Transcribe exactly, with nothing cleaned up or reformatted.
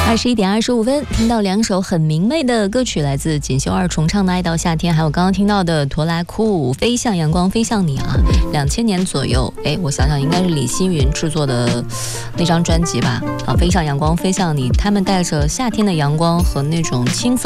二十一点二十五分，听到两首很明媚的歌曲，来自锦绣二重唱的《爱到夏天》，还有刚刚听到的陀拉库《飞向阳光飞向你》啊，两千年左右，哎，我想想应该是李星云制作的那张专辑吧，啊，《飞向阳光飞向你》，他们带着夏天的阳光和那种青涩